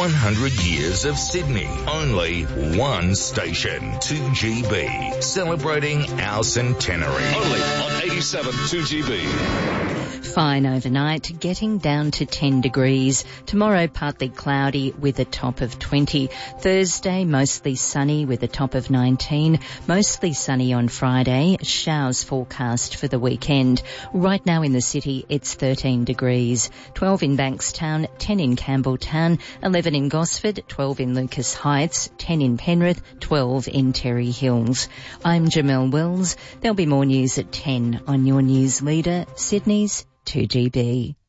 100 years of Sydney. Only one station, 2GB, celebrating our centenary. Only on 87 2GB. Fine overnight, getting down to 10 degrees. Tomorrow partly cloudy with a top of 20. Thursday mostly sunny with a top of 19. Mostly sunny on Friday. Showers forecast for the weekend. Right now in the city it's 13 degrees. 12 in Bankstown, 10 in Campbelltown, 11 in Gosford, 12 in Lucas Heights, 10 in Penrith, 12 in Terry Hills. I'm Jamelle Wells. There'll be more news at 10 on your news leader, Sydney's 2GB.